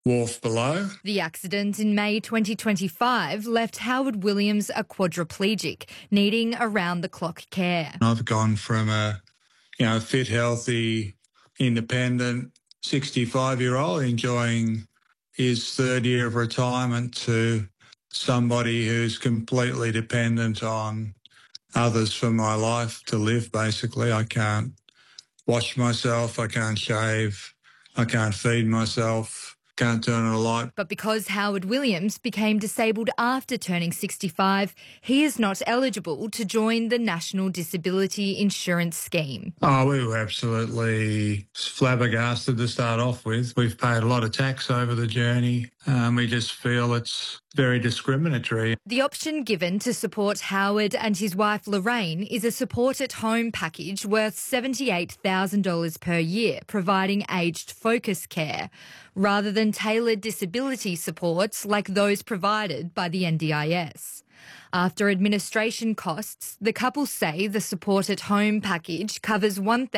wharf below. The accident in May 2025 left Howard Williams a quadriplegic, needing around-the-clock care. I've gone from a fit, healthy, independent 65-year-old enjoying his third year of retirement to somebody who's completely dependent on others for my life to live, basically. I can't wash myself, I can't shave, I can't feed myself, can't turn on a light. But because Howard Williams became disabled after turning 65, he is not eligible to join the National Disability Insurance Scheme. Oh, we were absolutely flabbergasted to start off with. We've paid a lot of tax over the journey. We just feel it's very discriminatory. The option given to support Howard and his wife Lorraine is a support-at-home package worth $78,000 per year, providing aged focus care, rather than tailored disability supports like those provided by the NDIS. After administration costs, the couple say the support-at-home package covers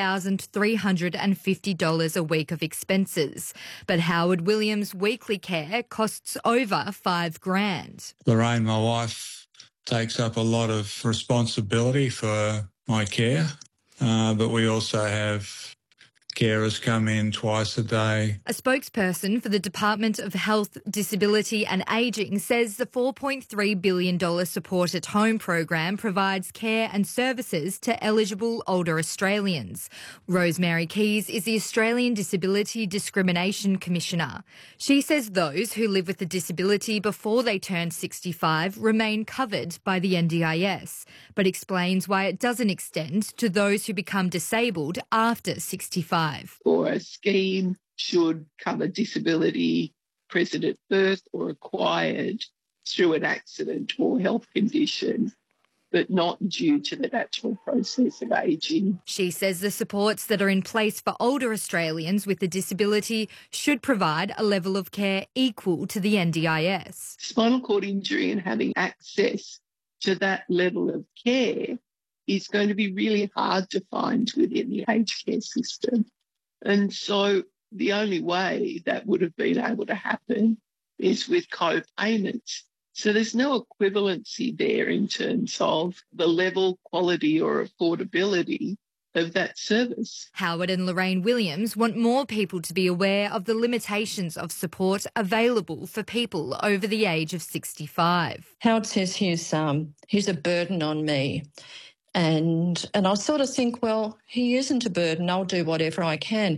$1,350 a week of expenses, but Howard Williams' weekly care costs over $5,000. Lorraine, my wife, takes up a lot of responsibility for my care, but we also have carers come in twice a day. A spokesperson for the Department of Health, Disability and Ageing says the $4.3 billion Support at Home program provides care and services to eligible older Australians. Rosemary Keys is the Australian Disability Discrimination Commissioner. She says those who live with a disability before they turn 65 remain covered by the NDIS, but explains why it doesn't extend to those who become disabled after 65. Or a scheme should cover disability present at birth or acquired through an accident or health condition, but not due to the natural process of ageing. She says the supports that are in place for older Australians with a disability should provide a level of care equal to the NDIS. Spinal cord injury and having access to that level of care is going to be really hard to find within the aged care system. And so the only way that would have been able to happen is with co-payments. So there's no equivalency there in terms of the level, quality or affordability of that service. Howard and Lorraine Williams want more people to be aware of the limitations of support available for people over the age of 65. Howard says he's a burden on me. And I sort of think, well, he isn't a burden. I'll do whatever I can.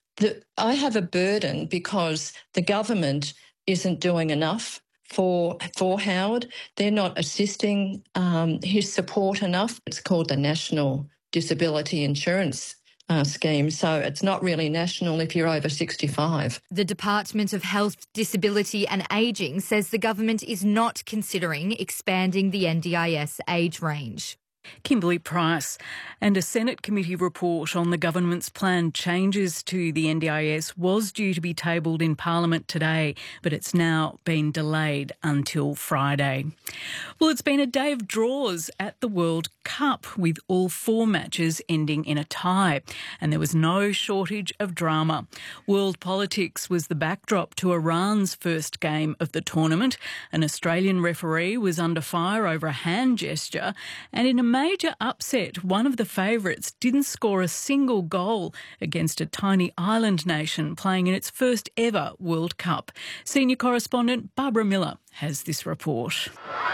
I have a burden because the government isn't doing enough for Howard. They're not assisting his support enough. It's called the National Disability Insurance Scheme, so it's not really national if you're over 65. The Department of Health, Disability and Ageing says the government is not considering expanding the NDIS age range. Kimberly Price. And a Senate committee report on the government's planned changes to the NDIS was due to be tabled in Parliament today, but it's now been delayed until Friday. Well, it's been a day of draws at the World Cup, with all 4 matches ending in a tie, and there was no shortage of drama. World politics was the backdrop to Iran's first game of the tournament. An Australian referee was under fire over a hand gesture, and in a major upset, one of the favourites didn't score a single goal against a tiny island nation playing in its first ever World Cup. Senior correspondent Barbara Miller has this report.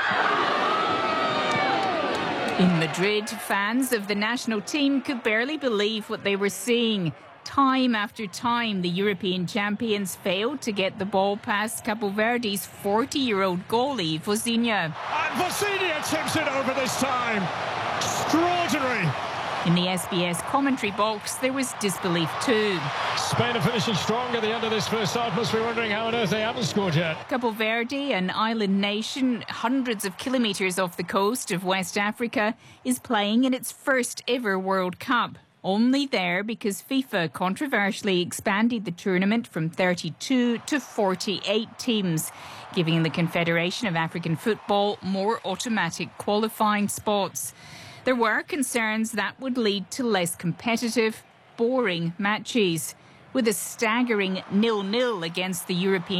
In Madrid, fans of the national team could barely believe what they were seeing. Time after time, the European champions failed to get the ball past Cabo Verde's 40-year-old goalie, Vozinha. And Vozinha tips it over this time. Extraordinary. In the SBS commentary box, there was disbelief too. Spain are finishing strong at the end of this first half. Must be wondering how on earth they haven't scored yet. Cabo Verde, an island nation hundreds of kilometres off the coast of West Africa, is playing in its first ever World Cup. Only there because FIFA controversially expanded the tournament from 32 to 48 teams, giving the Confederation of African Football more automatic qualifying spots. There were concerns that would lead to less competitive, boring matches. With a staggering 0-0 against the European